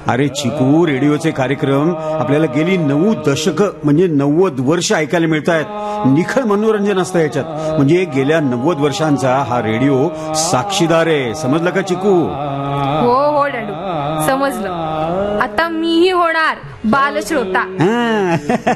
अरे चिकू, रेडिओचे कार्यक्रम आपल्याला गेली 9 दशकं म्हणजे 90 वर्ष ऐकायला मिळत आहेत. निखळ मनोरंजन असतं याच्यात. म्हणजे गेल्या 90 वर्षांचा हा रेडिओ साक्षीदार आहे. समजलं का चिकू? हो हो डॅडू, समजलं. आता मीही होणार बालश्रोता.